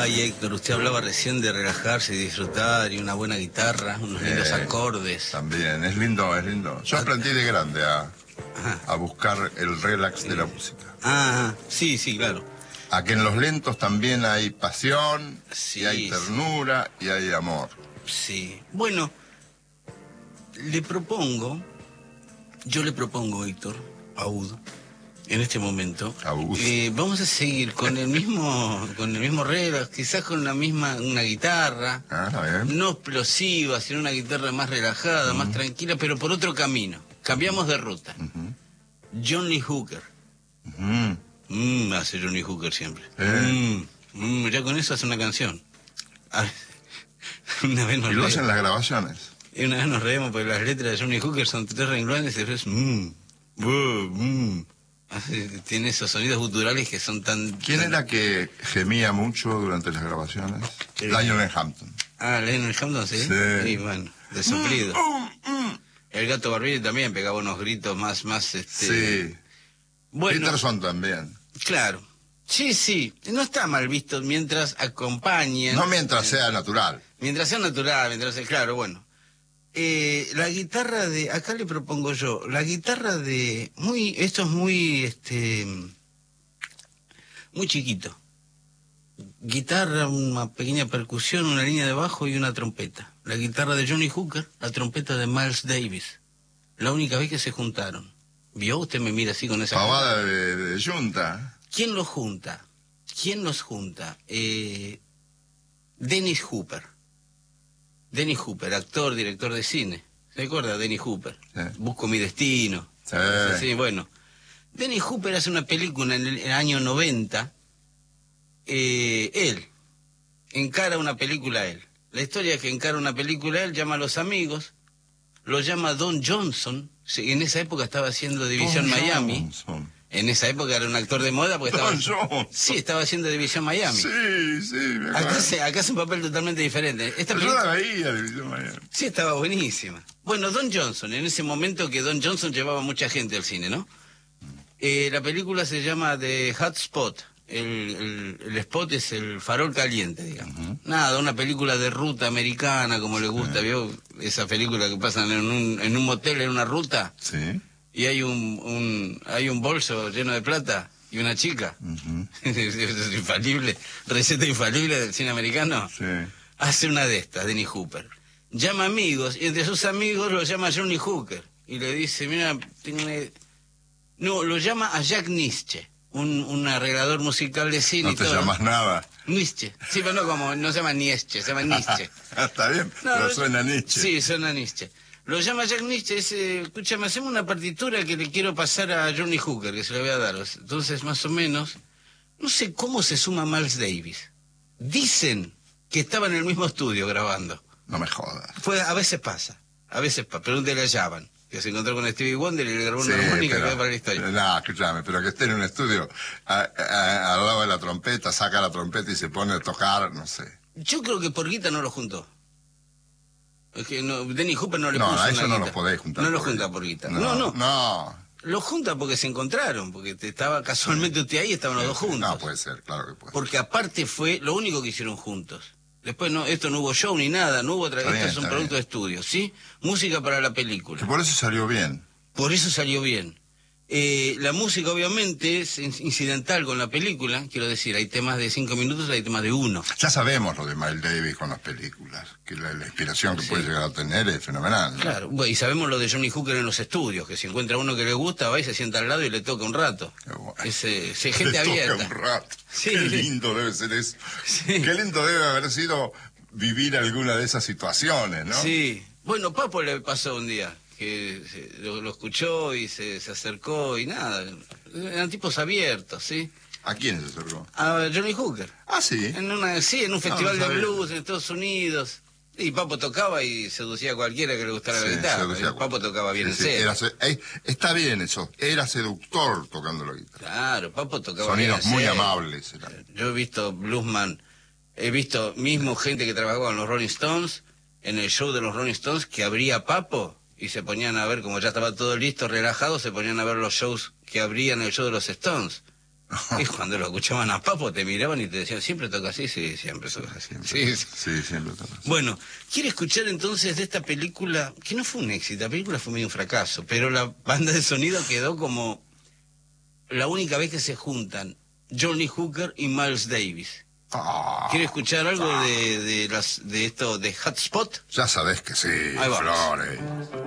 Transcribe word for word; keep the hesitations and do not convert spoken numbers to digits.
Ay, Héctor, usted hablaba recién de relajarse y disfrutar y una buena guitarra, unos lindos Eh, acordes. También, es lindo, es lindo. Yo aprendí de grande a, Ajá. a buscar el relax de la música. Ah, sí, sí, claro. A que en los lentos también hay pasión, Sí, y hay ternura, y hay amor. Sí. Bueno, le propongo, yo le propongo, Héctor, Aud, en este momento, Aud. eh, vamos a seguir con el mismo, con el mismo relax, quizás con la misma, una guitarra, Ah, está bien. no explosiva, sino una guitarra más relajada, Mm. más tranquila, pero por otro camino. Cambiamos de ruta. Ujú. John Lee Hooker. Ujú. Mmm, hace Johnny Hooker siempre. Eh. Mmm, mm, ya con eso hace una canción. Ah, una vez nos Y lo hacen reímos. las grabaciones. Y una vez nos reímos porque las letras de Johnny Hooker son tres renglones y después mmm, buh, mmm. Hace- Tiene esos sonidos guturales que son tan... ¿Quién tan- era que gemía mucho durante las grabaciones? Eh. Lionel Hampton. Ah, Leonard Hampton, ¿sí? Sí. bueno, de soplido. Mm, mm. El Gato Barbieri también pegaba unos gritos más, más, este... Sí. Bueno, Peterson también. claro. Sí, sí, no está mal visto mientras acompañen... No mientras sea natural. Mientras sea natural, mientras sea... Claro, bueno. Eh, la guitarra de... Acá le propongo yo, la guitarra de... muy Esto es muy, este... muy chiquito. Guitarra, una pequeña percusión, una línea de bajo y una trompeta. La guitarra de Johnny Hooker, la trompeta de Miles Davis. La única vez que se juntaron. ¿Vio? Usted me mira así con esa... Pavada de, de yunta. ¿Quién los junta? ¿Quién los junta? Eh, Dennis Hooper. Dennis Hooper, actor, director de cine. ¿Se acuerda de Dennis Hooper? Sí. Busco mi destino. Sí. Sí, bueno. Dennis Hooper hace una película en el, en el año noventa. Eh, él encara una película él. La historia es que encara una película él, llama a los amigos, lo llama Don Johnson. Sí, en esa época estaba haciendo División Don Miami. Johnson. En esa época era un actor de moda porque estaba... Don Johnson. Sí, estaba haciendo División Miami. Sí, sí, me acuerdo. Acá, se, acá es un papel totalmente diferente. Esta Pero yo la película veía, División Miami. sí estaba buenísima. Bueno, Don Johnson, en ese momento que Don Johnson llevaba mucha gente al cine, ¿no? Eh, la película se llama The Hot Spot. El, el, el spot es el farol caliente, digamos. Ujú. Nada, una película de ruta americana, como le gusta, ¿vio? Esa película que pasan en un, en un motel, en una ruta, Sí. y hay un, un, hay un bolso lleno de plata y una chica. Ujú. Es infalible, receta infalible del cine americano. Sí. Hace una de estas, Dennis Hooper. Llama amigos, y entre sus amigos lo llama Johnny Hooker. Y le dice, mira, tengo una... No, lo llama a Jack Nitzsche, un, un arreglador musical de cine. No y te todo. llamas nada. Nietzsche. Sí, pero no como, no se llama Nietzsche, se llama Nietzsche. Está bien, No, pero lo- suena Nietzsche. Sí, suena Nietzsche. Lo llama Jack Nietzsche, dice, escúchame, hacemos una partitura que le quiero pasar a Johnny Hooker, que se la voy a dar. Entonces, más o menos, no sé cómo se suma Miles Davis. Dicen que estaba en el mismo estudio grabando. No me jodas. Fue, a veces pasa, a veces pasa, pregúntele a Javan, que se encontró con Stevie Wonder y le grabó una Sí, armónica que pero- quedó para la historia. pero No, escúchame, pero que esté en un estudio a- a- al lado de la trompeta, saca la trompeta y se pone a tocar, no sé. Yo creo que por guita no lo juntó. Es que no, Dennis Hooper no le No, puso a una eso no guita. lo podés juntar. No lo por junta guita. por guita. No, No, no. no. Lo junta porque se encontraron, porque te estaba casualmente usted ahí y estaban los dos juntos. No, puede ser, claro que puede. Porque aparte fue lo único que hicieron juntos. Después no, esto no hubo show ni nada, no hubo otra. Está Esto bien, es un está producto bien. de estudio, ¿sí? Música para la Que película. por eso salió bien. Por eso salió bien. Eh, la música obviamente es in- incidental con la película, quiero decir, hay temas de cinco minutos, hay temas de uno. Ya sabemos lo de Miles Davis con las películas, que la, la inspiración que Sí. puede llegar a tener es fenomenal, ¿no? Claro, bueno, y sabemos lo de Johnny Hooker en los estudios, que si encuentra uno que le gusta, va y se sienta al lado y le toca un rato. Qué bueno. Es, eh, es gente Le toca abierta. un rato. Sí, Qué sí. lindo debe ser eso. Sí. Qué lindo debe haber sido vivir alguna de esas situaciones, ¿no? Sí. Bueno, Papo le pasó un día, que se- lo, lo escuchó y se, se acercó y nada. Eran tipos abiertos, ¿sí? ¿A quién se acercó? A Johnny Hooker. Ah, sí. En una, sí, en un festival no de sabía. blues en Estados Unidos. Y Papo tocaba y seducía a cualquiera que le gustara Sí, la guitarra. seducía a Papo tocaba bien Sí, en sí, serio. era se- eh, está bien eso. Era seductor tocando la guitarra. Claro, Papo tocaba Sonidos bien en muy serio. amables eran. Yo he visto bluesman, he visto mismo gente que trabajaba con los Rolling Stones, en el show de los Rolling Stones, que abría Papo y se ponían a ver, como ya estaba todo listo, relajado, se ponían a ver los shows que abrían el show de los Stones. Es cuando lo escuchaban a Papo, te miraban y te decían, ¿siempre toca así? Sí, siempre toca así. Siempre Sí, toca- sí. sí, siempre toca así. Bueno, ¿quiere escuchar entonces de esta película? Que no fue un éxito, la película fue medio un fracaso, pero la banda de sonido quedó como la única vez que se juntan Johnny Hooker y Miles Davis. Ah, ¿Quiere escuchar algo de, de, las, de esto, de Hotspot? ya sabés que sí, Ahí vamos. Flores.